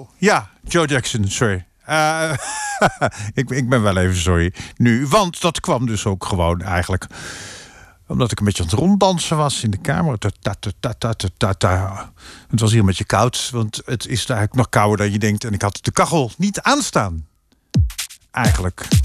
Oh, ja, Joe Jackson, sorry. Ik ben wel even sorry nu. Want dat kwam dus ook gewoon eigenlijk omdat ik een beetje aan het ronddansen was in de kamer. Het was hier een beetje koud, want het is eigenlijk nog kouder dan je denkt. En ik had de kachel niet aanstaan. Eigenlijk.